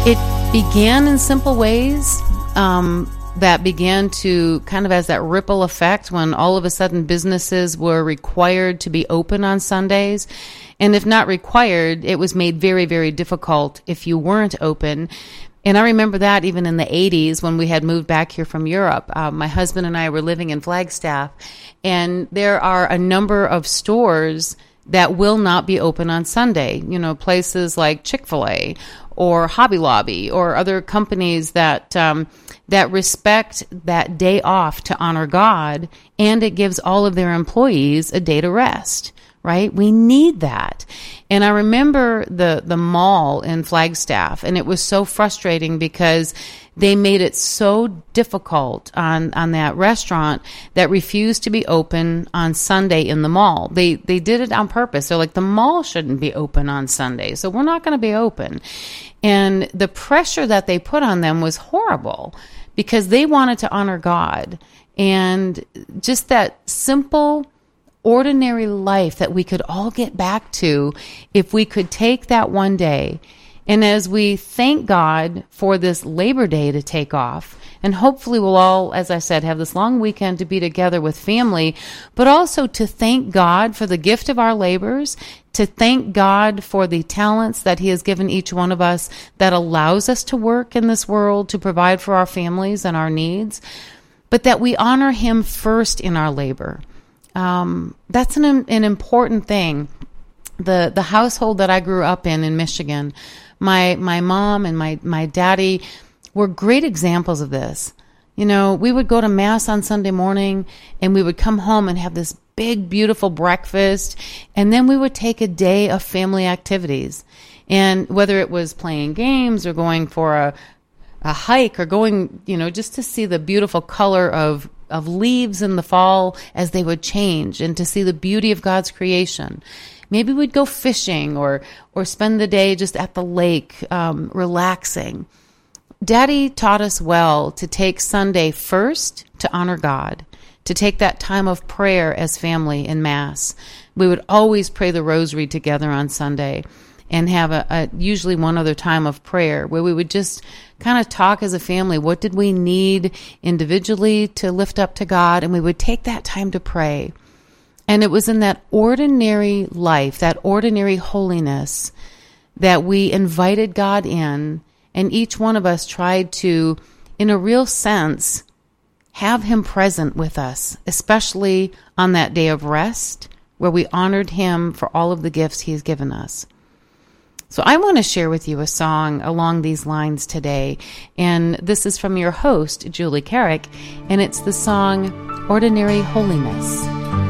It began in simple ways that began to kind of as that ripple effect when all of a sudden businesses were required to be open on Sundays. And if not required, it was made very, very difficult if you weren't open. And I remember that even in the 80s when we had moved back here from Europe. My husband and I were living in Flagstaff, and there are a number of stores that will not be open on Sunday. You know, places like Chick-fil-A or Hobby Lobby or other companies that that respect that day off to honor God, and it gives all of their employees a day to rest. Right? We need that. And I remember the mall in Flagstaff, and it was so frustrating because they made it so difficult on that restaurant that refused to be open on Sunday in the mall. They did it on purpose. They're like, the mall shouldn't be open on Sunday, so we're not going to be open. And the pressure that they put on them was horrible because they wanted to honor God. And just that simple ordinary life that we could all get back to if we could take that one day. And as we thank God for this Labor Day to take off, and hopefully we'll all, as I said, have this long weekend to be together with family, but also to thank God for the gift of our labors, to thank God for the talents that He has given each one of us that allows us to work in this world, to provide for our families and our needs, but that we honor Him first in our labor. That's an important thing. The household that I grew up in Michigan, my mom and my daddy were great examples of this. You know, we would go to Mass on Sunday morning, and we would come home and have this big, beautiful breakfast, and then we would take a day of family activities. And whether it was playing games or going for a hike or going, you know, just to see the beautiful color of leaves in the fall as they would change, and to see the beauty of God's creation. Maybe we'd go fishing or spend the day just at the lake, relaxing. Daddy taught us well to take Sunday first to honor God, to take that time of prayer as family in Mass. We would always pray the rosary together on Sunday, and have usually one other time of prayer where we would just kind of talk as a family. What did we need individually to lift up to God? And we would take that time to pray. And it was in that ordinary life, that ordinary holiness, that we invited God in, and each one of us tried to, in a real sense, have Him present with us, especially on that day of rest, where we honored Him for all of the gifts He has given us. So I want to share with you a song along these lines today, and this is from your host, Julie Carrick, and it's the song, Ordinary Holiness.